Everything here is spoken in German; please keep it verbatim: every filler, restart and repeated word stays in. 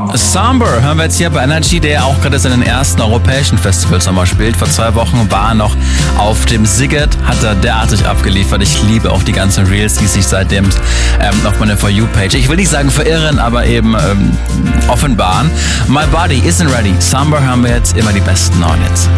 Samber hören wir jetzt hier bei Energy, der auch gerade seinen ersten europäischen Festivals nochmal spielt. Vor zwei Wochen war er noch auf dem Siget, hat er derartig abgeliefert. Ich liebe auch die ganzen Reels, die sich seitdem ähm, auf meiner For You-Page, ich will nicht sagen verirren, aber eben ähm, offenbaren. My Body Isn't Ready. Samber hören wir jetzt, immer die besten neuen Hits.